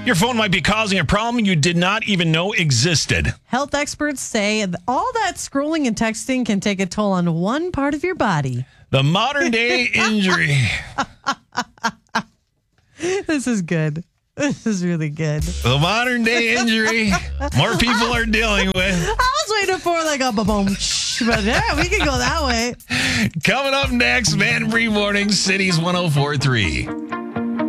Your phone might be causing a problem you did not even know existed. Health experts say all that scrolling and texting can take a toll on one part of your body. The modern day injury. This is good. This is really good. The modern day injury more people are dealing with. I was waiting for like a boom, but yeah, we can go that way. Coming up next, Man Free Mornings, Cities 104.3.